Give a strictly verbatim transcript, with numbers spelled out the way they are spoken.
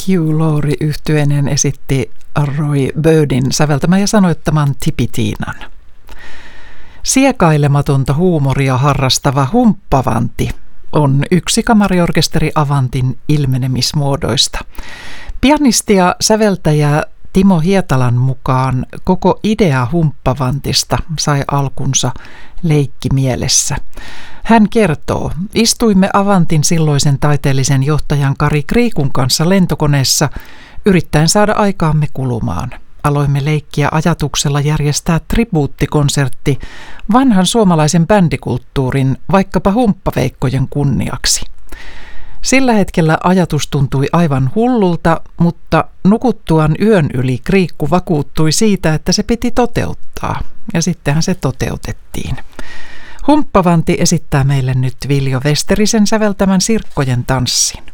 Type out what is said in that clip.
Hugh Laurie yhtyeinen esitti Roy Birdin säveltämän ja sanoittaman Tipitiinan. Siekailematonta huumoria harrastava humppavanti on yksi kamariorkesteri Avantin ilmenemismuodoista. Pianisti ja säveltäjä Timo Hietalan mukaan koko idea humppavantista sai alkunsa leikkimielessä. Hän kertoo, istuimme Avantin silloisen taiteellisen johtajan Kari Kriikun kanssa lentokoneessa yrittäen saada aikaamme kulumaan. Aloimme leikkiä ajatuksella järjestää tribuuttikonsertti vanhan suomalaisen bändikulttuurin, vaikkapa humppaveikkojen kunniaksi. Sillä hetkellä ajatus tuntui aivan hullulta, mutta nukuttuaan yön yli Kriikku vakuuttui siitä, että se piti toteuttaa. Ja sittenhän se toteutettiin. Humppavanti esittää meille nyt Viljo Westerisen säveltämän Sirkkojen tanssin.